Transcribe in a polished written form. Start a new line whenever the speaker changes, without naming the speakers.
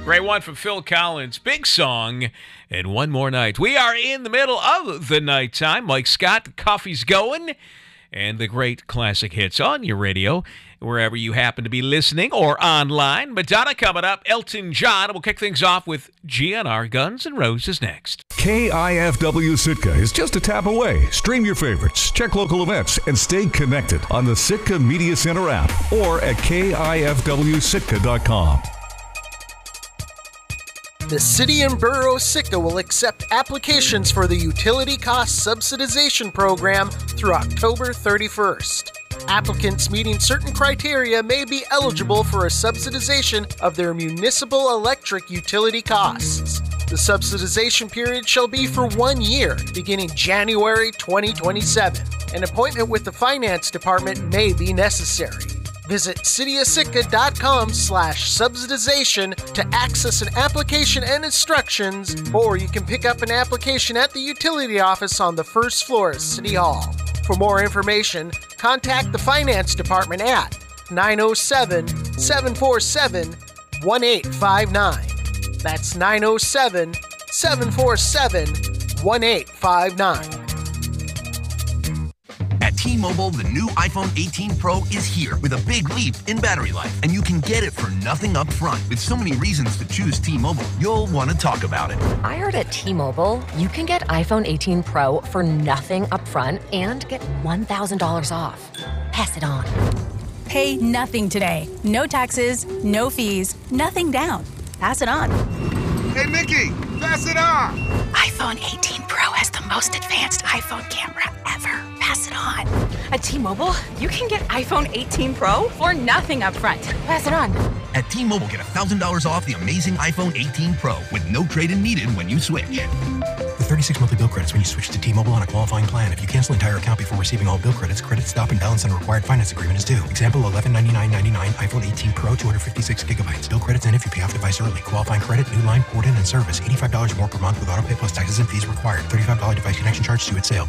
Great one from Phil Collins. Big song. And one more night. We are in the middle of the nighttime. Mike Scott, coffee's going. And the great classic hits on your radio, wherever you happen to be listening or online. Madonna coming up. Elton John. We'll kick things off with GNR. Guns N' Roses next.
KIFW Sitka is just a tap away. Stream your favorites, check local events, and stay connected on the Sitka Media Center app or at KIFWSitka.com.
The City and Borough of Sitka will accept applications for the Utility Cost Subsidization Program through October 31st. Applicants meeting certain criteria may be eligible for a subsidization of their municipal electric utility costs. The subsidization period shall be for 1 year, beginning January 2027. An appointment with the Finance Department may be necessary. Visit cityofsitka.com/subsidization to access an application and instructions, or you can pick up an application at the utility office on the first floor of City Hall. For more information, contact the Finance Department at 907-747-1859. That's 907-747-1859.
At T-Mobile, the new iPhone 18 Pro is here with a big leap in battery life, and you can get it for nothing up front. With so many reasons to choose T-Mobile, you'll want to talk about it.
I heard at T-Mobile, you can get iPhone 18 Pro for nothing up front and get $1,000 off. Pass it on.
Pay nothing today. No taxes, no fees, nothing down. Pass it on.
Hey, Mickey, pass it on.
iPhone 18 Pro has the most advanced iPhone camera ever. Pass it on.
At T-Mobile, you can get iPhone 18 Pro for nothing up front. Pass it on.
At T-Mobile, get $1,000 off the amazing iPhone 18 Pro with no trade-in needed when you switch.
With 36 monthly bill credits when you switch to T-Mobile on a qualifying plan. If you cancel an entire account before receiving all bill credits, credit stop and balance on a required finance agreement is due. Example, $1199.99 iPhone 18 Pro, 256 gigabytes. Bill credits in if you pay off device early. Qualifying credit, new line, port in, and service. $85 more per month with auto pay plus taxes and fees required. $35 device connection charge due at sale.